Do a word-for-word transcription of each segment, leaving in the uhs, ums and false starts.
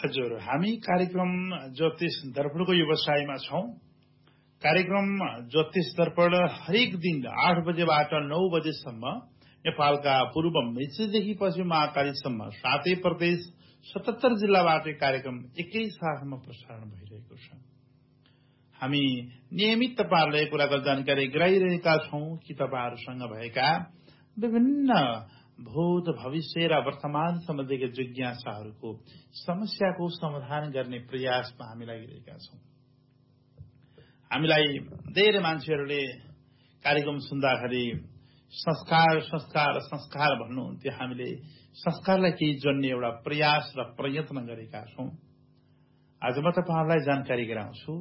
हजुर, हामी कार्यक्रम ज्योतिष दर्पणको व्यवसायमा छौं। कार्यक्रम ज्योतिष दर्पण हरेक दिन आठ बजेबाट नौ बजेसम्म नेपालका पूर्व मेचीदेखि पश्चिम महाकालीसम्म सातै प्रदेश सतहत्तर जिल्लाबाट कार्यक्रम एकै साथमा प्रसारण भइरहेको छ। हामी नियमित तपाईहरुलाई कुराको जानकारी गराइरहेका छौं कि तपाईहरुसँग भएका विभिन्न भूत भविष्य र वर्तमान सम्बन्धीका जिज्ञासाहरूको समस्याको समाधान गर्ने प्रयासमा हामी लागिरहेका छौं। हामीलाई धेरै मान्छेहरूले कार्यक्रम सुन्दाखेरि संस्कार संस्कार संस्कार भन्नुहुन्थ्यो। हामीले संस्कारलाई केही जोड्ने एउटा प्रयास र प्रयत्न गरेका छौं। आज म तपाईहरुलाई जानकारी गराउँछु।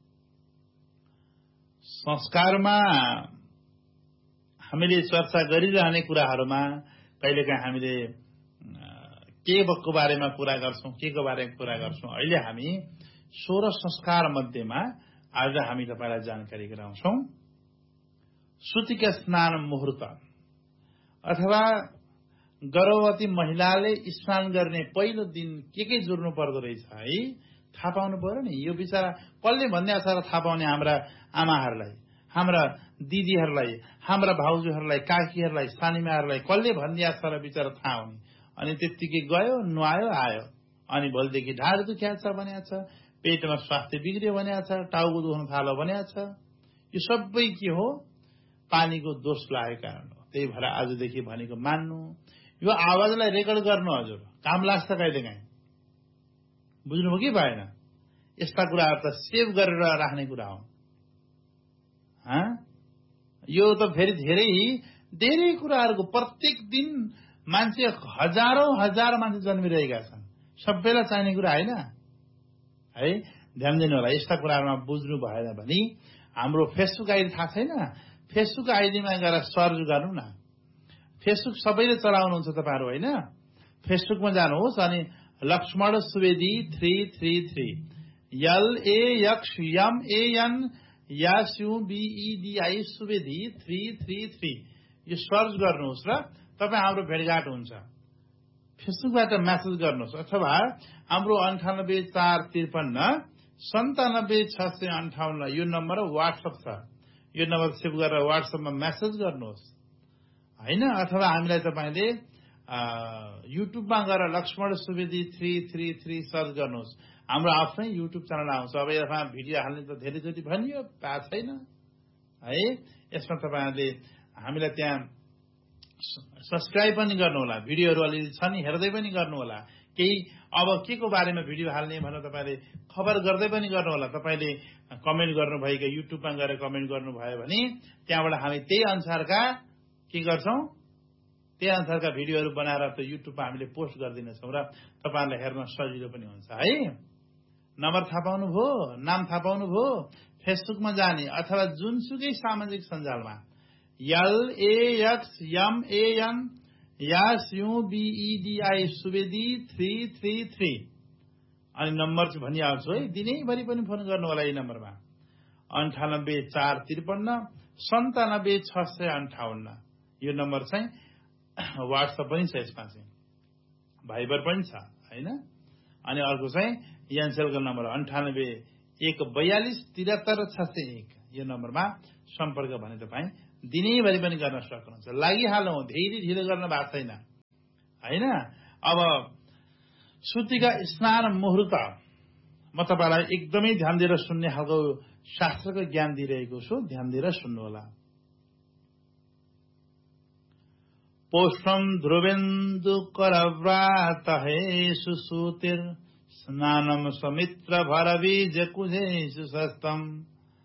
संस्कारमा हामीले चर्चा गरिरहने कुराहरूमा कहिलेकाहीँ हामीले के को बारेमा कुरा गर्छौं, के को बारेमा कुरा गर्छौं। अहिले हामी सोह्र संस्कार मध्येमा आज हामी तपाईलाई जानकारी गराउँछौं। सुतिका स्नान मुहूर्त अथवा गर्भवती महिलाले स्नान गर्ने पहिलो दिन के के जुर्नु पर्दो रहेछ है, थाहा पाउनु पर्यो नि। यो बिचारा कसले भन्ने छ र थाहा पाउने? हाम्रा आमाहरूलाई, हाम्रा दिदीहरूलाई, हाम्रा भाउजूहरूलाई, काकीहरूलाई, सानीमाहरूलाई कसले भन्ने छ र बिचारा थाहा हुने। अनि त्यतिकै गयो, नुहायो, आयो। अनि भोलिदेखि ढाड दुख्या छ भन्या छ, पेटमा स्वास्थ्य बिग्रियो भन्या छ, टाउको दुख्न थाल्यो भन्या छ। यो सबै के हो? पानीको दोष लागेको कारण हो। त्यही भएर आजदेखि भनेको मान्नु। यो आवाजलाई रेकर्ड गर्नु हजुर, काम लाग्छ कहिलेकाहीँ। बुझ्नुभयो कि भएन? यस्ता कुराहरू त सेभ गरेर राख्ने कुरा हो। यो त फेरि धेरै धेरै कुराहरूको प्रत्येक दिन मान्छे हजारौं हजार मान्छे जन्मिरहेका छन्। सबैलाई चाहिने कुरा होइन है। ध्यान दिनु होला। यस्ता कुराहरूमा बुझ्नु भएन भने हाम्रो फेसबुक आइडी थाहा छैन? फेसबुक आइडीमा गएर सर्च गर्नु न। फेसबुक सबैले चलाउनुहुन्छ तपाईहरु होइन? फेसबुकमा जानुहोस् अनि Laxman Subedi three three three L A x M A N S U B E D I Subedi three three three यो सर्च गर्नुहोस् र तपाई हाम्रो भेटघाट हुन्छ। फेसबुकबाट मेसेज गर्नुहोस् अथवा हाम्रो अन्ठानब्बे चार त्रिपन्न सन्तानब्बे छ सय अन्ठाउन्न यो नम्बर व्हाट्सएप छ। यो नम्बर सेभ गरेर व्हाट्सएपमा मेसेज गर्नुहोस् होइन। अथवा हामीलाई तपाईले युट्युबमा गएर Laxman Subedi three three three search गर्नुहोस्। हाम्रो आफ्नै युट्युब च्यानल आउँछ। अब यसमा भिडियो हाल्ने त धेरैचोटि भनियो, पाएको छैन है। यसमा तपाईहरुले हामीलाई त्यहाँ सब्स्क्राइब पनि गर्नु होला। भिडियोहरू अलिअलि छ नि, हेर्दै पनि गर्नु होला। केही अब के को बारेमा भिडियो हाल्ने भनेर तपाईले खबर गर्दै पनि गर्नु होला। तपाईले कमेन्ट गर्नुभएको युट्युबमा गएर कमेन्ट गर्नुभयो भने त्यहाँबाट हामी त्यही अनुसारका के गर्छौं, त्यही अनुसारका भिडियोहरू बनाएर त युट्युबमा हामीले पोस्ट गरिदिनेछौँ र तपाईहरुलाई हेर्न सजिलो पनि हुन्छ है। नम्बर थाहा पाउनु भयो, नाम थाहा पाउनु भयो। फेसबुकमा जाने अथवा जुनसुकै सामाजिक सञ्जालमा L A x M A N S U B E D I Subedi three three three अनि नम्बर चाहिँ भनिहाल्छु है। दिनैभरि पनि फोन गर्नु होला यही नम्बरमा अन्ठानब्बे चार त्रिपन्न सन्तानब्बे छ सय अन्ठाउन्न यो नम्बर चाहिँ व्हाट्सएप पनि छ। यसमा चाहिँ भाइबर पनि छ होइन। अनि अर्को चाहिँ एनसेलको नम्बर अन्ठानब्बे एक बयालिस त्रिहत्तर छ सय एक यो नम्बरमा सम्पर्क भने तपाईँ दिनैभरि पनि गर्न सक्नुहुन्छ। लागिहालौँ, धेरै ढिलो गर्न भएको छैन होइन। अब सुतिका स्नान मुहूर्त म तपाईलाई एकदमै ध्यान दिएर सुन्ने खालको शास्त्रको ज्ञान दिइरहेको छु। ध्यान दिएर सुन्नु होला। पोषम ध्रुवेन्दु करव्रात हे सुसूतिर स्नानम समित्र भरबीज कुजे सुसस्तम